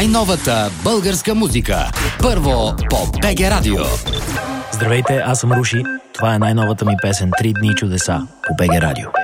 най-новата българска музика. Първо по БГ Радио. Здравейте, аз съм Руши. Това е най-новата ми песен "Три дни чудеса" по БГ Радио.